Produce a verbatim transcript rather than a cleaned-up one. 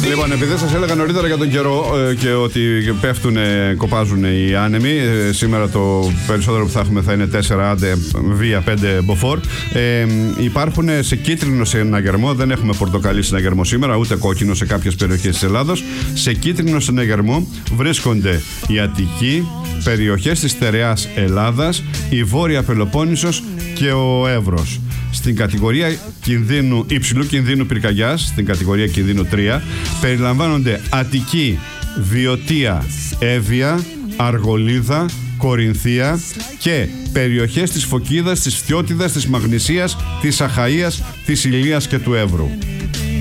Λοιπόν, επειδή σας έλεγα νωρίτερα για τον καιρό ε, και ότι πέφτουν, κοπάζουν οι άνεμοι, ε, σήμερα το περισσότερο που θα έχουμε θα είναι τέσσερα άντε βία πέντε μποφόρ. Ε, υπάρχουν σε κίτρινο συναγερμό, δεν έχουμε πορτοκαλί συναγερμό σήμερα, ούτε κόκκινο σε κάποιες περιοχές της Ελλάδος. Σε κίτρινο συναγερμό βρίσκονται η Αττική, περιοχές της στερεάς Ελλάδας, η Βόρεια Πελοπόννησος και ο Εύρος. Στην κατηγορία κινδύνου, υψηλού κινδύνου πυρκαγιάς, στην κατηγορία κινδύνου τρία, περιλαμβάνονται Αττική, Βιωτία, Εύβοια, Αργολίδα, Κορινθία και περιοχές της Φωκίδας, της Φθιώτιδας, της Μαγνησίας, της Αχαΐας, της Ηλίας και του Εύρου.